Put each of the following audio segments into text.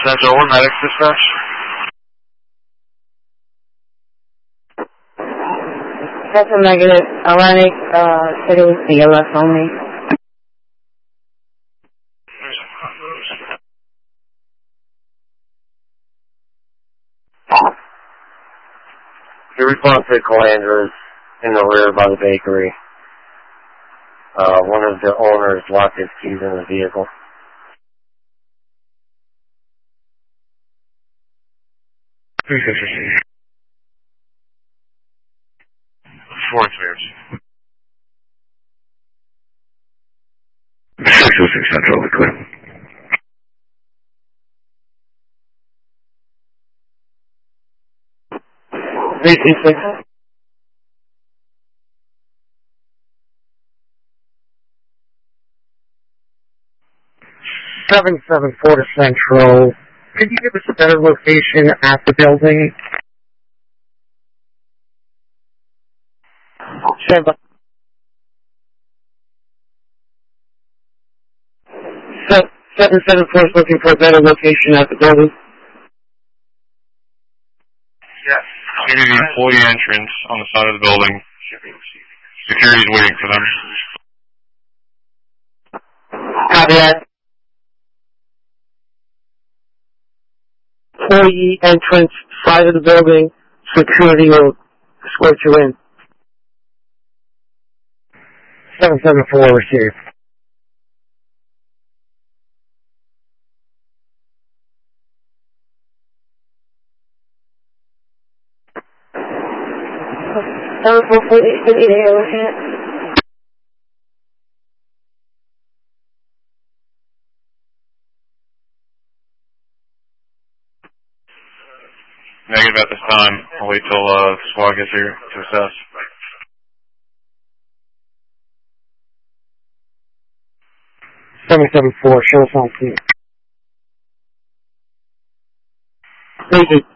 Central 1, medics dispatch. That's a negative. Atlantic City with CLS only. Your response to Calandra is in the rear by the bakery. One of the owners locked his keys in the vehicle. Fourth mirrors. 606 Central, we clear. Seven 774 to Central. Could you give us a better location at the building? 774 is looking for a better location at the building. Yes. Maybe the employee entrance on the side of the building. Security's waiting for them. Copy that. Employee entrance, side of the building, security will escort you in. 774 received. Negative at this time. I'll wait till SWAT gets here to assess. Seven 4, show us on scene. Thank you.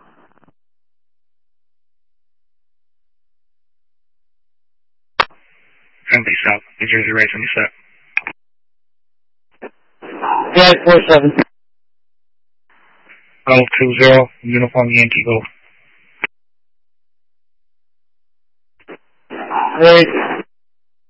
Empty South, New Jersey Race, on your set. Yeah, 47. 1220, Uniform Yankee Golf. Great.